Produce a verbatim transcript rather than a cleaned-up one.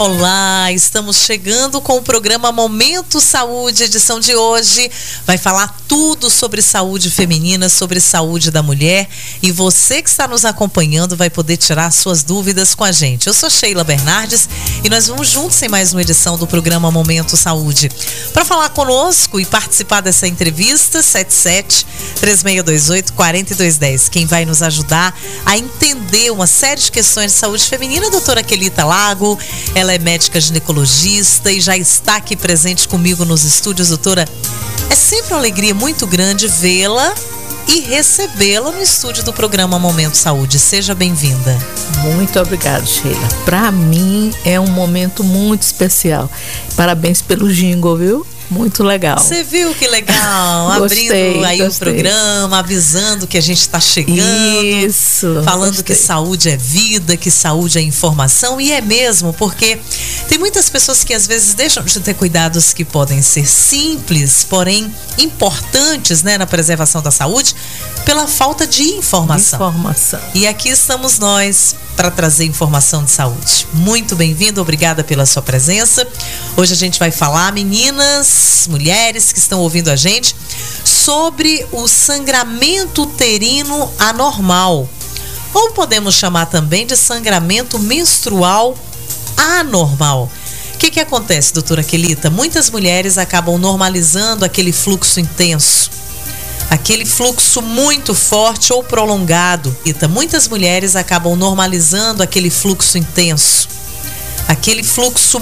Olá, estamos chegando com o programa Momento Saúde, edição de hoje. Vai falar tudo sobre saúde feminina, sobre saúde da mulher. E você que está nos acompanhando vai poder tirar suas dúvidas com a gente. Eu sou Sheila Bernardes e nós vamos juntos em mais uma edição do programa Momento Saúde. Para falar conosco e participar dessa entrevista, sete sete, três seis dois oito, quatro dois um zero. Quem vai nos ajudar a entender uma série de questões de saúde feminina, a doutora Quelita Lago. Ela é médica ginecologista e já está aqui presente comigo nos estúdios. Doutora, é sempre uma alegria muito grande vê-la e recebê-la no estúdio do programa Momento Saúde. Seja bem-vinda. Muito obrigada, Sheila. Para mim é um momento muito especial. Parabéns pelo jingle, viu? Muito legal. Você viu que legal? Gostei, Abrindo aí gostei. o programa, avisando que a gente está chegando. Isso. Falando gostei. que saúde é vida, que saúde é informação. E é mesmo, porque tem muitas pessoas que às vezes deixam de ter cuidados que podem ser simples, porém importantes, né, na preservação da saúde, pela falta de informação. Informação. E aqui estamos nós para trazer informação de saúde. Muito bem-vindo, obrigada pela sua presença. Hoje a gente vai falar, meninas, mulheres que estão ouvindo a gente, sobre o sangramento uterino anormal. Ou podemos chamar também de sangramento menstrual anormal. O que que acontece, doutora Quelita? Muitas mulheres acabam normalizando aquele fluxo intenso, aquele fluxo muito forte ou prolongado. Muitas mulheres acabam normalizando aquele fluxo intenso, aquele fluxo